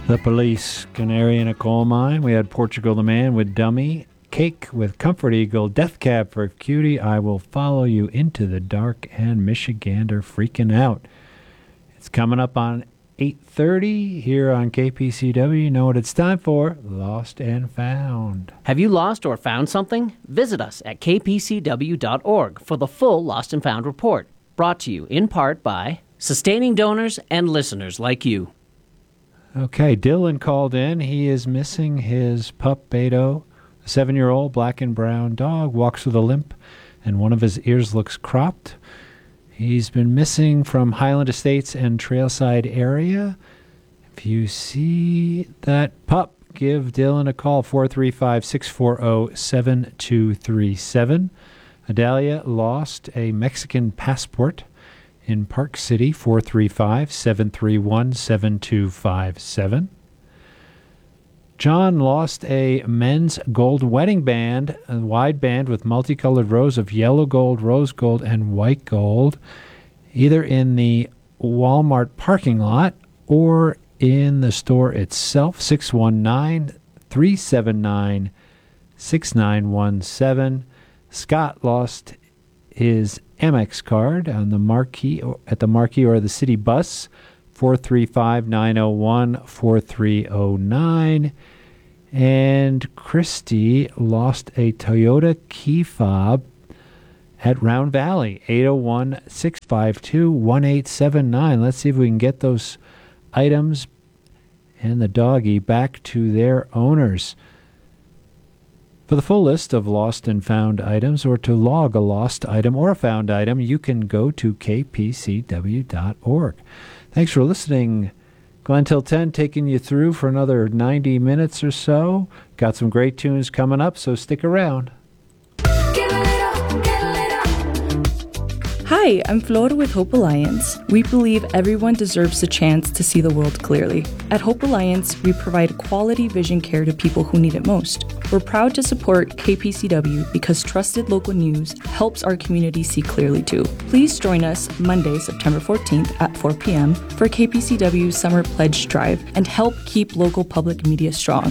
The Police, Canary in a Coal Mine. We had Portugal the Man with Dummy. Cake with Comfort Eagle. Death Cab for Cutie. I Will Follow You Into the Dark. And Michigander Freaking Out. It's coming up on 8:30 here on KPCW. You know what it's time for? Lost and Found. Have you lost or found something? Visit us at kpcw.org for the full Lost and Found report. Brought to you in part by sustaining donors and listeners like you. Okay, Dylan called in. He is missing his pup, Beto. A 7-year-old black and brown dog, walks with a limp, and one of his ears looks cropped. He's been missing from Highland Estates and Trailside area. If you see that pup, give Dylan a call, 435-640-7237. Adalia lost a Mexican passport in Park City, 435-731-7257. John lost a men's gold wedding band, a wide band with multicolored rows of yellow gold, rose gold, and white gold, either in the Walmart parking lot or in the store itself. 619-379-6917. Scott lost his Amex card on the marquee, at the marquee or the city bus, 435-901-4309. And Christy lost a Toyota key fob at Round Valley, 801-652-1879. Let's see if we can get those items and the doggy back to their owners. For the full list of lost and found items, or to log a lost item or a found item, you can go to kpcw.org. Thanks for listening. Glenn Till 10 taking you through for another 90 minutes or so. Got some great tunes coming up, so stick around. Hi, I'm Flor with Hope Alliance. We believe everyone deserves the chance to see the world clearly. At Hope Alliance, we provide quality vision care to people who need it most. We're proud to support KPCW because trusted local news helps our community see clearly too. Please join us Monday, September 14th at 4 p.m. for KPCW Summer Pledge Drive and help keep local public media strong.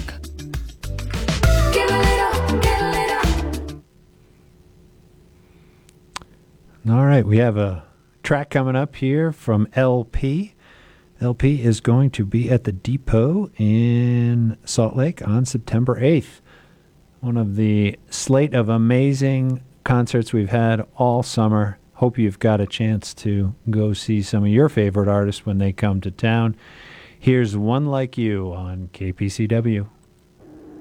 All right, we have a track coming up here from LP. LP is going to be at the Depot in Salt Lake on September 8th. One of the slate of amazing concerts we've had all summer. Hope you've got a chance to go see some of your favorite artists when they come to town. Here's One Like You on KPCW.